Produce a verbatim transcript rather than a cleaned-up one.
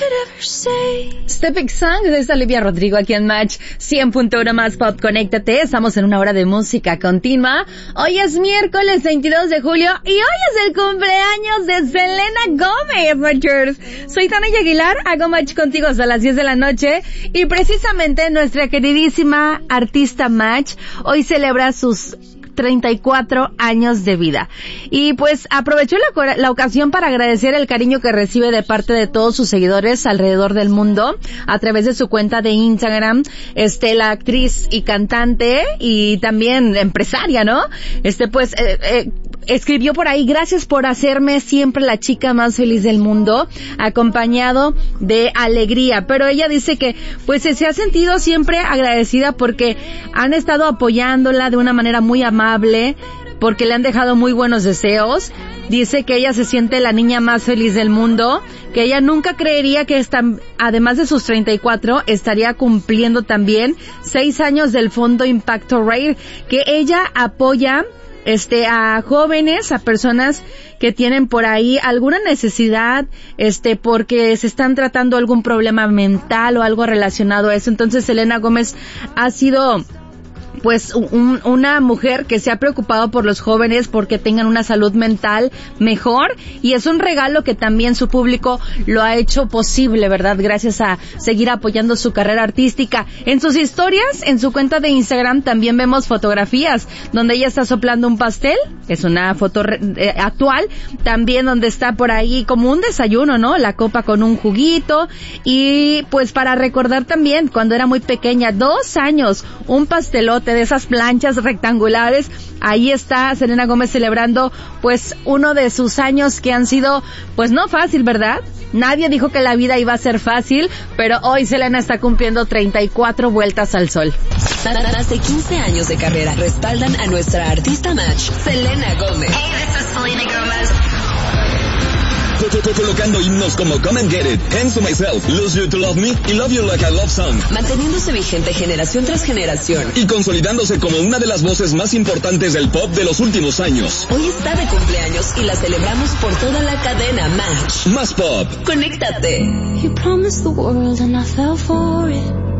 Stepping Song de Olivia Rodrigo aquí en Match cien punto uno más Pop. Conéctate, estamos en una hora de música continua. Hoy es miércoles veintidós de julio y hoy es el cumpleaños de Selena Gómez, Matchers. Soy Tania Aguilar, hago Match contigo hasta las diez de la noche y precisamente nuestra queridísima artista Match hoy celebra sus treinta y cuatro años de vida. Y pues aprovechó la, la ocasión para agradecer el cariño que recibe de parte de todos sus seguidores alrededor del mundo a través de su cuenta de Instagram. Este, la actriz y cantante y también empresaria, ¿no? Este, pues, eh, eh, escribió por ahí: gracias por hacerme siempre la chica más feliz del mundo, acompañado de alegría. Pero ella dice que pues se ha sentido siempre agradecida porque han estado apoyándola de una manera muy amable, porque le han dejado muy buenos deseos. Dice que ella se siente la niña más feliz del mundo, que ella nunca creería que esta, además de sus treinta y cuatro, estaría cumpliendo también seis años del Fondo Impacto Rare, que ella apoya este a jóvenes, a personas que tienen por ahí alguna necesidad, este porque se están tratando algún problema mental o algo relacionado a eso. Entonces Selena Gómez ha sido pues un, una mujer que se ha preocupado por los jóvenes porque tengan una salud mental mejor, y es un regalo que también su público lo ha hecho posible, ¿verdad? Gracias a seguir apoyando su carrera artística. En sus historias, en su cuenta de Instagram, también vemos fotografías donde ella está soplando un pastel, es una foto eh, actual, también donde está por ahí como un desayuno, ¿no? La copa con un juguito, y pues para recordar también cuando era muy pequeña, dos años, un pastelote de esas planchas rectangulares. Ahí está Selena Gómez celebrando pues uno de sus años que han sido pues no fácil, ¿verdad? Nadie dijo que la vida iba a ser fácil, pero hoy Selena está cumpliendo treinta y cuatro vueltas al sol. Más de quince años de carrera respaldan a nuestra artista Match, Selena Gómez. Hey, this is Selena Gómez. Colocando himnos como Come and Get It, Hands to Myself, Lose You to Love Me y Love You Like a Love Song. Manteniéndose vigente generación tras generación. Y consolidándose como una de las voces más importantes del pop de los últimos años. Hoy está de cumpleaños y la celebramos por toda la cadena Match. Más pop. Conéctate. You promised the world and I fell for it.